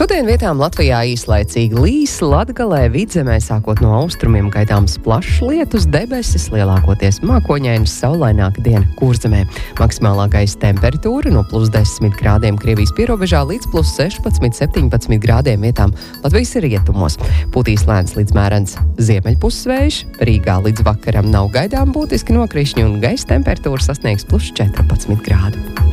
Šodien vietām Latvijā īslaicīgi līs, Latgalē, Vidzemē sākot no austrumiem gaidāms plašs lietus debesis, lielākoties mākoņainas, saulaināka diena Kurzemē. Maksimālā gaisa temperatūra no +10 grādiem Krievijas pierobežā līdz +16-17 grādiem vietām Latvijas rietumos. Putīs lēns līdz mērens ziemeļpussvējš, Rīgā līdz vakaram nav gaidām būtiski nokrišņi un gaisa temperatūra sasniegs +14 grādu.